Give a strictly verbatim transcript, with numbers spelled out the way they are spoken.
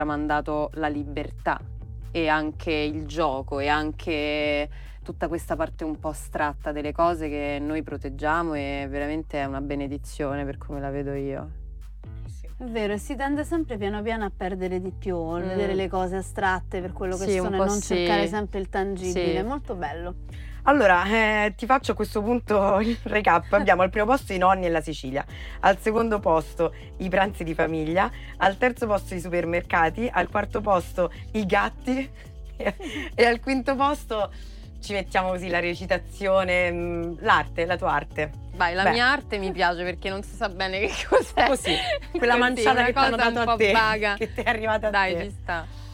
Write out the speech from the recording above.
tramandato la libertà e anche il gioco e anche tutta questa parte un po' astratta delle cose che noi proteggiamo, e veramente è una benedizione per come la vedo io. È vero, e si tende sempre piano piano a perdere di più, a Mm. vedere le cose astratte per quello che Sì, un sono e po' non sì. cercare sempre il tangibile. Sì. Molto bello. Allora, eh, ti faccio a questo punto il recap. Abbiamo al primo posto i nonni e la Sicilia, al secondo posto i pranzi di famiglia, al terzo posto i supermercati, al quarto posto i gatti e al quinto posto ci mettiamo così la recitazione, mh, l'arte, la tua arte. Vai, la Beh. mia arte mi piace perché non si sa bene che cos'è. Così, quella Così, manciata una che ti hanno cosa dato un a po' te, vaga. che ti è arrivata a Dai, te. ci sta.